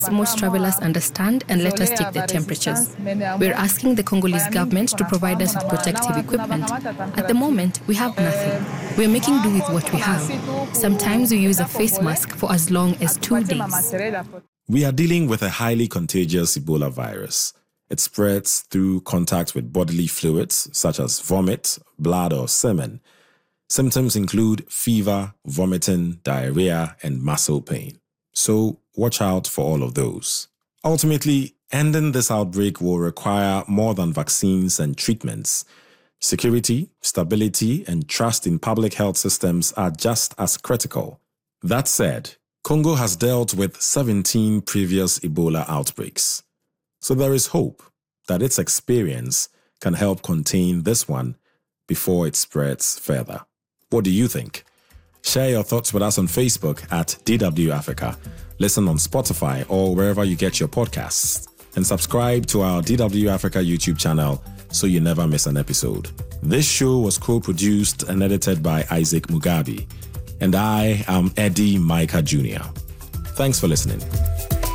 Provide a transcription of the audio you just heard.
Most travelers understand and let us take their temperatures. We're asking the Congolese government to provide us with protective equipment. At the moment, we have nothing. We're making do with what we have. Sometimes we use a face mask for as long as 2 days. We are dealing with a highly contagious Ebola virus. It spreads through contact with bodily fluids such as vomit, blood, or semen. Symptoms include fever, vomiting, diarrhea, and muscle pain. So watch out for all of those. Ultimately, ending this outbreak will require more than vaccines and treatments. Security, stability, and trust in public health systems are just as critical. That said, Congo has dealt with 17 previous Ebola outbreaks. So there is hope that its experience can help contain this one before it spreads further. What do you think? Share your thoughts with us on Facebook at DW Africa. Listen on Spotify or wherever you get your podcasts. And subscribe to our DW Africa YouTube channel so you never miss an episode. This show was co-produced and edited by Isaac Mugabe. And I am Eddie Micah Jr. Thanks for listening.